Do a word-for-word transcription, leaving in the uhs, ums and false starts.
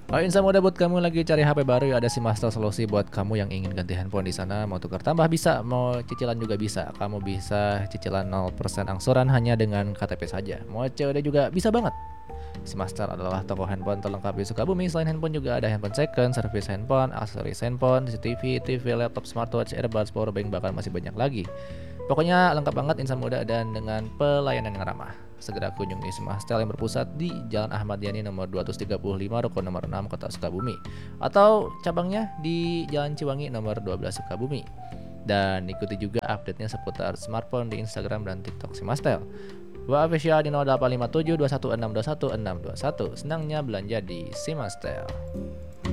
Oh, insan muda, buat kamu lagi cari H P baru ya, ada Simastel solusi buat kamu yang ingin ganti handphone di sana. Mau tukar tambah bisa, mau cicilan juga bisa. Kamu bisa cicilan nol persen angsuran hanya dengan K T P saja. Mau C O D juga bisa banget. Simastel adalah toko handphone terlengkap di Sukabumi. Selain handphone juga ada handphone second, servis handphone, aksesoris handphone, C C T V, T V, laptop, smartwatch, earbuds, powerbank, bahkan masih banyak lagi. Pokoknya lengkap banget insan muda dan dengan pelayanan yang ramah. Segera kunjungi Simastel yang berpusat di Jalan Ahmad Yani nomor dua ratus tiga puluh lima, Ruko nomor enam, Kota Sukabumi. Atau cabangnya di Jalan Ciwangi nomor dua belas, Sukabumi. Dan ikuti juga update-nya seputar smartphone di Instagram dan TikTok Simastel. Wa official di nol delapan lima tujuh dua satu enam dua satu enam dua satu. Senangnya belanja di Simastel.